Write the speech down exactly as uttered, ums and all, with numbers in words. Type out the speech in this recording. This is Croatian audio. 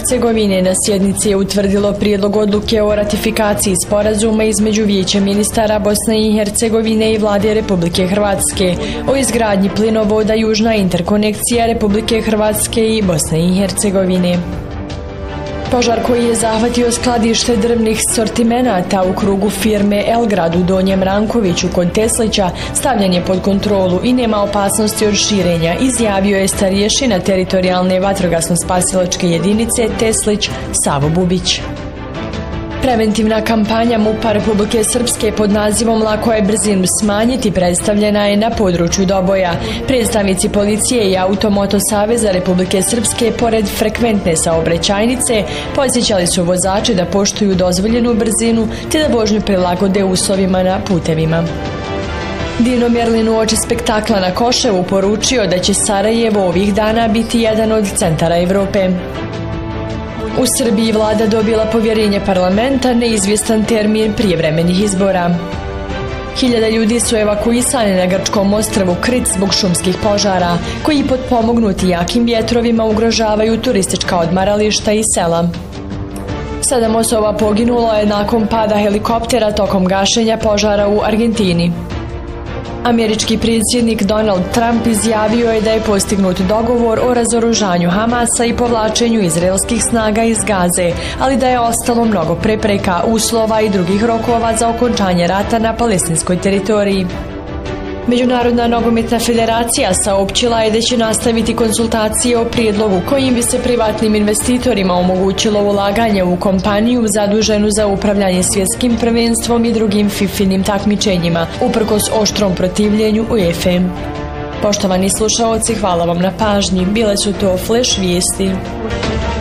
Hercegovine na sjednici je utvrdilo prijedlog odluke o ratifikaciji sporazuma između Vijeća ministara Bosne i Hercegovine i Vlade Republike Hrvatske o izgradnji plinovoda Južna interkonekcija Republike Hrvatske i Bosne i Hercegovine. Požar koji je zahvatio skladište drvnih sortimenata u krugu firme Elgrad u Donjem Rankoviću kod Teslića stavljen je pod kontrolu i nema opasnosti od širenja, izjavio je starješina teritorijalne vatrogasno-spasilačke jedinice Teslić Savo Bubić. Preventivna kampanja MUP-a Republike Srpske pod nazivom Lako je brzinu smanjiti predstavljena je na području Doboja. Predstavnici policije i Automoto Saveza Republike Srpske pored frekventne saobraćajnice podsjećali su vozače da poštuju dozvoljenu brzinu te da vožnju prilagode uslovima na putevima. Dino Mjerlin uoči spektakla na Koševu poručio da će Sarajevo ovih dana biti jedan od centara Evrope. U Srbiji vlada dobila povjerenje parlamenta, neizvjestan termin prijevremenih izbora. Hiljada ljudi su evakuisani na grčkom ostrvu Krit zbog šumskih požara, koji potpomognuti jakim vjetrovima ugrožavaju turistička odmarališta i sela. Sedam osoba poginulo je nakon pada helikoptera tokom gašenja požara u Argentini. Američki predsjednik Donald Trump izjavio je da je postignut dogovor o razoružanju Hamasa i povlačenju izraelskih snaga iz Gaze, ali da je ostalo mnogo prepreka, uslova i drugih rokova za okončanje rata na palestinskoj teritoriji. Međunarodna nogometna federacija saopćila je da će nastaviti konsultacije o prijedlogu kojim bi se privatnim investitorima omogućilo ulaganje u kompaniju zaduženu za upravljanje svjetskim prvenstvom i drugim fifinim takmičenjima, uprkos oštrom protivljenju UEFA. Poštovani slušaoci, hvala vam na pažnji. Bile su to Flash vijesti.